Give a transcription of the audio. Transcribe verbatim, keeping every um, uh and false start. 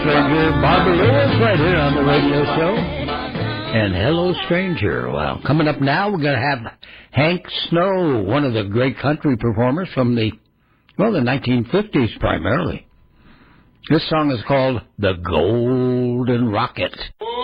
Stranger. Barbara Lewis right here on the radio show. And Hello, Stranger. Well, coming up now, we're going to have Hank Snow, one of the great country performers from the, well, the nineteen fifties primarily. This song is called The Golden Rocket.